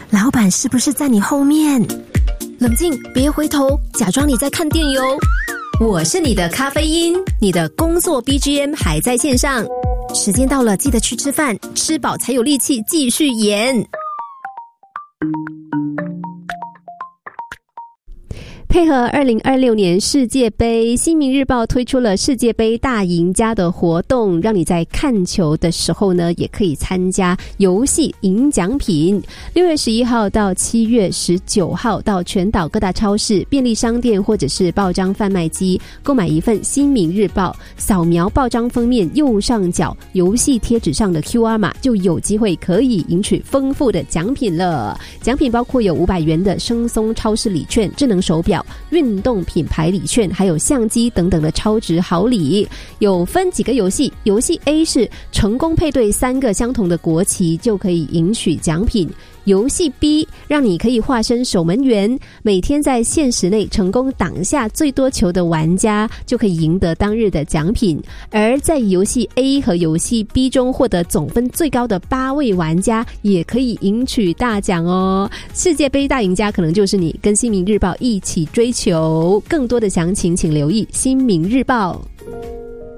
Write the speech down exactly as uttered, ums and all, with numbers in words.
老板是不是在你后面？冷静，别回头，假装你在看电邮。我是你的咖啡因，你的工作 B G M 还在线上。时间到了，记得去吃饭，吃饱才有力气继续演。配合二零二六年世界杯，新民日报推出了世界杯大赢家的活动，让你在看球的时候呢，也可以参加游戏赢奖品。六月十一号到七月十九号，到全岛各大超市、便利商店或者是报章贩卖机购买一份新民日报，扫描报章封面右上角游戏贴纸上的 Q R 码，就有机会可以赢取丰富的奖品了。奖品包括有五百元的生松超市礼券、智能手表、运动品牌礼券，还有相机等等的超值好礼。有分几个游戏，游戏 A 是成功配对三个相同的国旗就可以赢取奖品，游戏 B 让你可以化身守门员，每天在限时内成功挡下最多球的玩家就可以赢得当日的奖品。而在游戏 A 和游戏 B 中获得总分最高的八位玩家也可以赢取大奖哦。世界杯大赢家可能就是你，跟新民日报一起追求。更多的详情请留意新民日报。